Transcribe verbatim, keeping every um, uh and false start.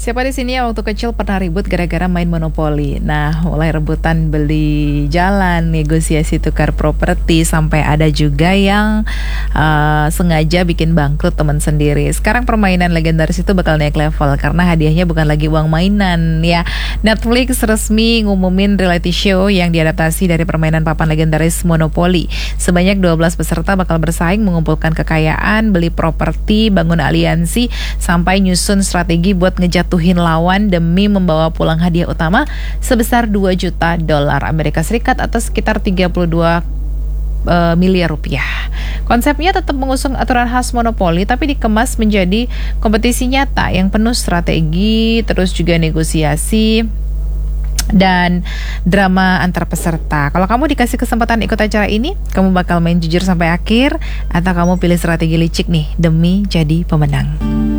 Siapa di sini yang waktu kecil pernah ribut gara-gara main monopoli? Nah, mulai rebutan beli jalan, negosiasi tukar properti, sampai ada juga yang uh, sengaja bikin bangkrut teman sendiri. Sekarang permainan legendaris itu bakal naik level karena hadiahnya bukan lagi uang mainan ya. Netflix resmi ngumumin reality show yang diadaptasi dari permainan papan legendaris monopoli. Sebanyak dua belas peserta bakal bersaing mengumpulkan kekayaan, beli properti, bangun aliansi, sampai nyusun strategi buat ngejatuhin lawan demi membawa pulang hadiah utama sebesar dua juta dolar Amerika Serikat atau sekitar tiga puluh dua uh, miliar rupiah. Konsepnya tetap mengusung aturan khas monopoli tapi dikemas menjadi kompetisi nyata yang penuh strategi, terus juga negosiasi dan drama antar peserta. Kalau kamu dikasih kesempatan ikut acara ini, kamu bakal main jujur sampai akhir atau kamu pilih strategi licik nih demi jadi pemenang?